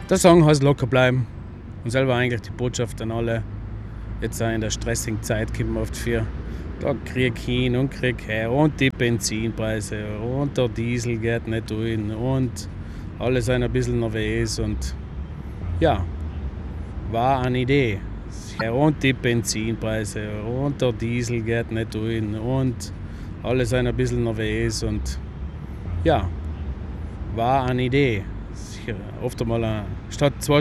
Der Song heißt Locker bleiben und selber eigentlich die Botschaft an alle. Jetzt auch in der stressigen Zeit kommt man oft für da Krieg hin und Krieg her und die Benzinpreise und der Diesel geht nicht rein und alle sind ein bisschen nervös und ja, war eine Idee. Und die Benzinpreise und der Diesel geht nicht rein und alle sind ein bisschen nervös und ja, war eine Idee. Oft einmal statt zwei